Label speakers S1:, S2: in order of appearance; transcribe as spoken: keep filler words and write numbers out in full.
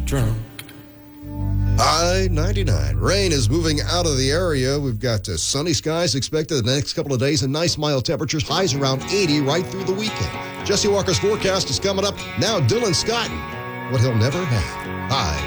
S1: drunk.
S2: I ninety-nine. Rain is moving out of the area. We've got uh, sunny skies expected the next couple of days and nice mild temperatures. Highs around eighty right through the weekend. Jesse Walker's forecast is coming up. Now Dylan Scott, what he'll never have. Hi.